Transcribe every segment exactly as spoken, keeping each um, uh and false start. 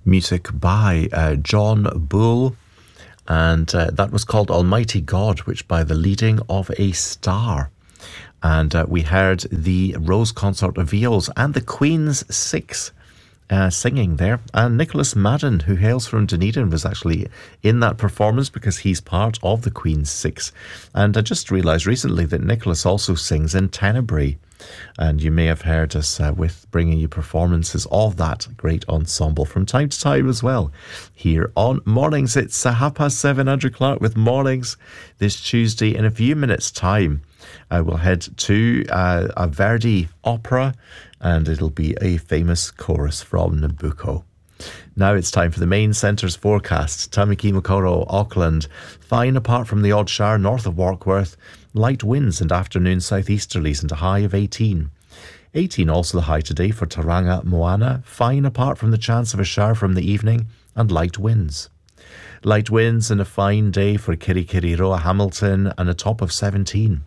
Music by uh, John Bull, and uh, that was called Almighty God, which by the leading of a star. And uh, we heard the Rose Consort of Viols and the Queen's Six uh, singing there. And Nicholas Madden, who hails from Dunedin, was actually in that performance because he's part of the Queen's Six. And I just realised recently that Nicholas also sings in Tenebrae. And you may have heard us uh, with bringing you performances of that great ensemble from time to time as well. Here on Mornings, it's uh, half past seven. Andrew Clark with Mornings this Tuesday. In a few minutes' time, uh, we'll head to uh, a Verdi opera, and it'll be a famous chorus from Nabucco. Now it's time for the main centre's forecast. Tamaki Makaurau, Auckland, fine apart from the odd shower north of Warkworth. Light winds and afternoon southeasterlies and a high of eighteen. eighteen also the high today for Tauranga, Moana. Fine apart from the chance of a shower from the evening and light winds. Light winds and a fine day for Kirikiriroa, Hamilton, and a top of seventeen.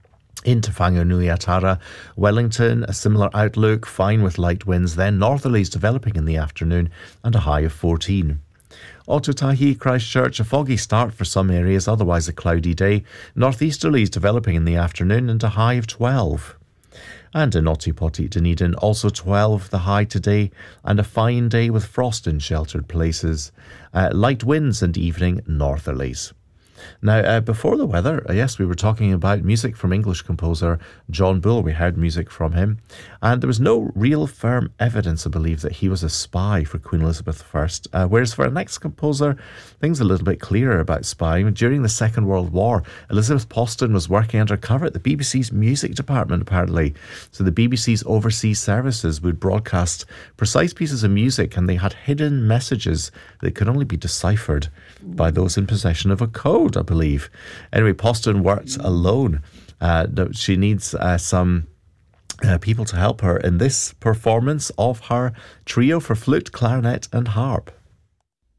In Te Whanganui-a-Tara, Wellington, a similar outlook, fine with light winds, then northerlies developing in the afternoon and a high of fourteen. Ōtautahi, Christchurch, a foggy start for some areas, otherwise a cloudy day. Northeasterlies developing in the afternoon and a high of twelve. And in Otipoti, Dunedin, also twelve, the high today, and a fine day with frost in sheltered places. Uh, light winds and evening northerlies. Now, uh, before the weather, uh, yes, we were talking about music from English composer John Bull. We heard music from him. And there was no real firm evidence, I believe, that he was a spy for Queen Elizabeth the First. Uh, whereas for our next composer, things are a little bit clearer about spying. During the Second World War, Elizabeth Poston was working undercover at the B B C's music department, apparently. So the B B C's overseas services would broadcast precise pieces of music, and they had hidden messages that could only be deciphered by those in possession of a code, I believe. Anyway, Poston worked alone. Uh, she needs uh, some uh, people to help her in this performance of her trio for flute, clarinet and harp.